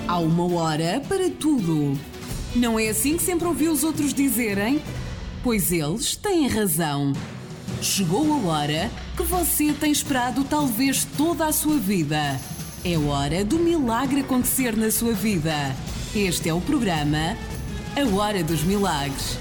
Há uma hora para tudo. Não é assim que sempre ouviu os outros dizerem? Pois eles têm razão. Chegou a hora que você tem esperado talvez toda a sua vida. É hora do milagre acontecer na sua vida. Este é o programa A Hora dos Milagres.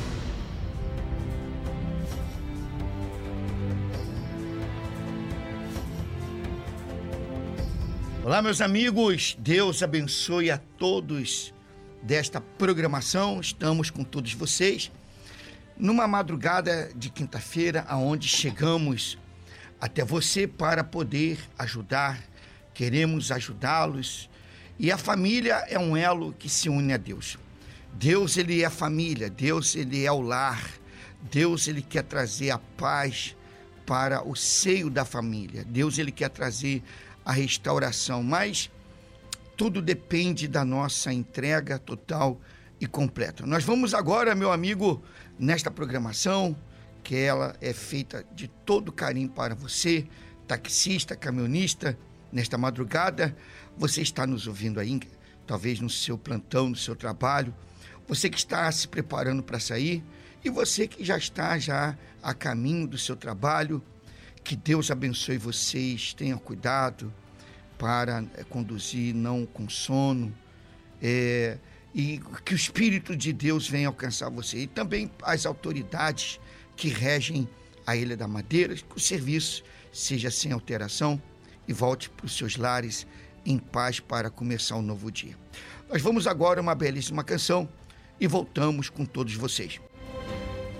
Olá, meus amigos, Deus abençoe a todos desta programação. Estamos com todos vocês numa madrugada de quinta-feira, aonde chegamos até você para poder ajudar. Queremos ajudá-los, e a família é um elo que se une a Deus. Deus, ele é a família, Deus, ele é o lar, Deus, ele quer trazer a paz para o seio da família, Deus, ele quer trazer a restauração, mas tudo depende da nossa entrega total e completa. Nós vamos agora, meu amigo, nesta programação, que ela é feita de todo carinho para você, taxista, caminhonista, nesta madrugada. Você está nos ouvindo aí, talvez no seu plantão, no seu trabalho, você que está se preparando para sair, e você que já está a caminho do seu trabalho. Que Deus abençoe vocês, tenha cuidado para conduzir não com sono, e que o Espírito de Deus venha alcançar você. E também as autoridades que regem a Ilha da Madeira, que o serviço seja sem alteração e volte para os seus lares em paz para começar um novo dia. Nós vamos agora a uma belíssima canção e voltamos com todos vocês.